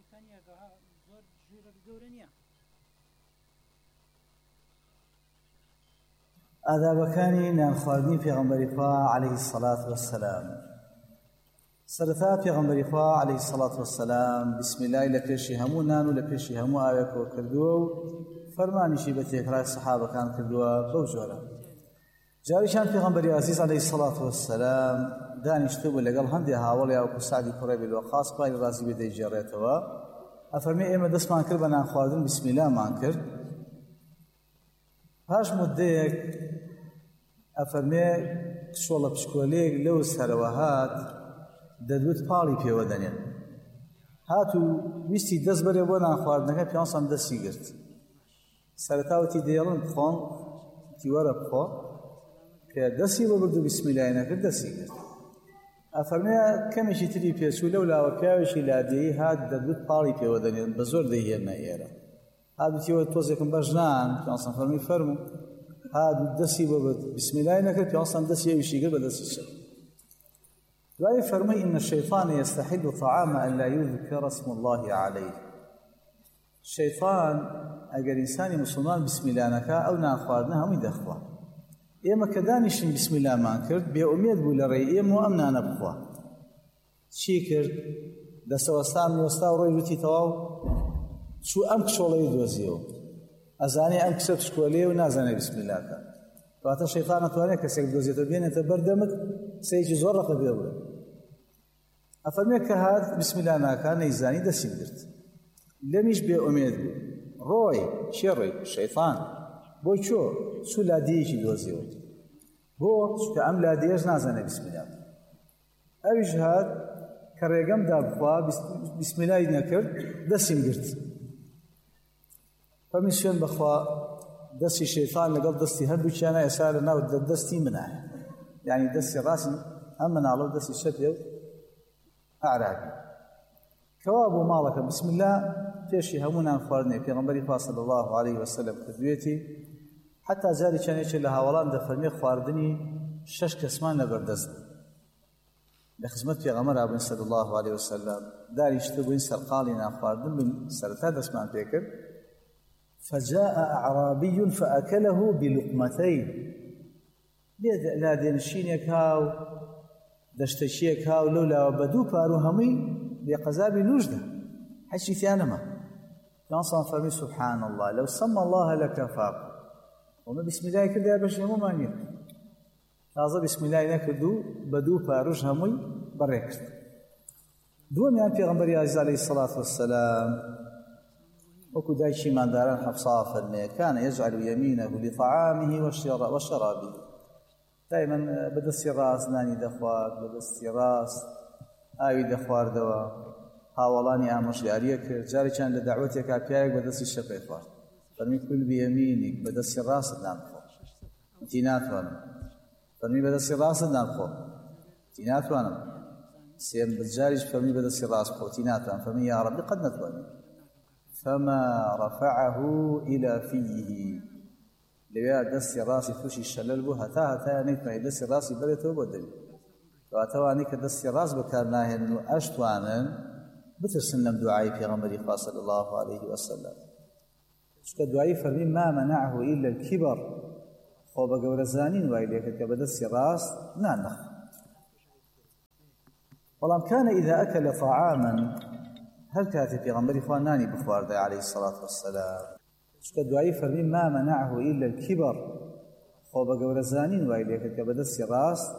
ئادابەکانی نانخواردنی پێغەمبەری خوا عەلەیهی السەڵات وەسسەلام. سەرەتا پێغەمبەری خوا عەلەیهی السەڵات وەسسەلام بسمیلای لە پێشی هەموو نان و لە پێشی هەموو ئاوێکەوە کردووە و فەرمانیشی بە تێکرای سەحابەکان کردووە بەو جۆرە. جاریشان پێغەمبەری عەزیز عەلەیهی السەڵات وەسسەلام دانیشتوو بوو لەگەڵ هەندێک هاوڵیا وەکو سعدی کوڕی ئەبی وەقاص خوای ڕازی بێ دەیگێڕێتەوە، ئەفەرمێ ئێمە دەستمان کرد بە نانخواردن بسمیلامان کرد. پاش مودەیەک ئەفەرمێ کشۆڵە پشکۆلەیەک لەو سەرەوە هات دەدوت پاڵی پێوە دەنێن. هات و ویستی دەست بەرێ بۆ نانخواردنەکە پێغەمبەر دەستی گرت. سەرەتا وتی دەیەڵن بخۆن، وتی وەرە بخۆ. کە دەستی بۆ برد و بسمیلای نەکرد دەستی گرت. ئەفەرمێ کەمێکی تری پێچوو لەو لاوە پیاوێکی لادێیی هات دەدوت پاڵی پێوە دەنێن بە زۆر دەیهێنە ئێرە. هات وتیەوە تۆزێکم بەش نان، پێغەمبەر فەرمی فەرموو. هات دەستی بۆ برد بسمیلای نەکرد، پێغەمبەر دەستی ئەویشی گرت بە دەستی شەر. دوای فەرمووی إن الشيطان يستحل الطعام ألا يذكر اسم الله عليه. شەیطان ئەگەر ئینسانی موسڵمان بسمیلا نەکا ئەو نانخواردنە هەمووی دەخوا. ئێمە کە دانیشتین بسمیلامان کرد بێئومێد بوو لە ڕێی ئێمە و ئەم نانە بخوا. چی کرد؟ دەسەوەستان وەستا و ڕۆی وتی تەواو چوو ئەم کشۆڵەی دۆزیەوە. ئەزانێ ئەم کچە پشکۆلەیە و نازانێ بسمیلاکە. کەواتە شەیطان نەتوانێت کەسێک دۆزێتەوە بێنێتە بەردەمت قسەیەکی زۆر ڕقە پێ بڵێ. ئەفەرمێ کە هات بسمیلا ناکا نەیزانی دەستی گرت. لەمیش بێئومێد بوو. ڕۆی چێ ڕۆی؟ شەیطان بۆی چوو لادێیەکی دۆزیەوە. بۆ چونکە ئەم لادێیەش نازانێ بسمیلا. ئەویش هات کە ڕێگەمدا بخوا بسمیلای نەکرد دەستیم گرت. فەرمی سوێن بەخوا دەستی شەیطان لەگەڵ دەستی هەردووکیانە ئێستا لەناو دەستی منایە. یعنی دەستی ڕاستی ئەم مناڵە و دەستی شەپێ و ئاراکی. کەوا بۆ ماڵەکە بسمیلا پێشی هەموو نانخواردنێ پێغەمبەری خوا صلی الله علیه وسلم کردوێتی. حتا جاری چەندێکی لە هاوڵان دەفەرمێ خواردنی 6 کەسمان لەبەردەست لە خزمەت پێغەمبەر هاتبووین صلی الله علیه وسلم. دانیشتە بووین سەرقاڵی نانخواردن بووین، سەرەتا دەستمان پێ کرد. فجاء أعرابي فأكله بلقمتين. لا دێنشینێک هاو دەشتەشیەک هاو لەولاوە بە دوو پار و هەمووی بێقەزابی نوشدا هیچی تیان نەما. پێغەمبەر فەرمی سبحان الله لو سمى الله لكفاكم. ومە بسمیلای کرد یا بەشی هەموومان نیە. تازە بسمیلای نەکرد و بە دوو پاروش هەمووی بەڕێ کرد. دووەمیان پێغەمبەری عەزیز عەلەیهی السەڵات وەسسەلام وەکو دایکی مانداران حەفسا فەرمێ كان يجعل يمينه لطعامه وشرابه. دائما بەدەستی ڕاست نانی دەخوارد، بەدەستی ڕاست ئاوی دەخواردەوە. هاوڵانی ئامۆژگاریە کرد. جارێکیان لە دەعوەتێکا پیاوێک بەدەستی شەپێ خوارد. فەرمی کول بیەمینیک بەدەستی ڕاست نانخۆ. وتی ناتوانم. فەرمی بەدەستی ڕاست نانخۆ. وتی ناتوانم. سێم جاریش فەرمی بەدەستی ڕاست بخۆ. وتی ناتوانم. فەرمی یا ڕەبی قەت ناتوانم. فما رفعه إلى فيه. لەوێ دەستی ڕاستی تووشی شەلەل بوو هەتا نەیتوانی دەستی ڕاستی بەرێتەوە بۆ دەوی. کەواتەوانی کە دەستی ڕاست بەکار ناهێنن و ئەشتوانن بترسن لەم دوعای پێغەمبەری خوا صلی الله علیه وسلم. چونکە دوایی فەرمی ما منعه إلا الكبر. خۆ بە گەورەزانین وای لێکرد کە بەدەستی ڕاست نان نەخوات. بەڵام كان إذا أكل طعاما هەر کاتێک پێغەمبەری خوا نانی بخواردە عەلەیهی السەڵات وەسسەلام. چونکە دوایی فەرمی ما منعه إلا الكبر. خۆ بە گەورەزانین وای لێکرد کە بەدەستی ڕاست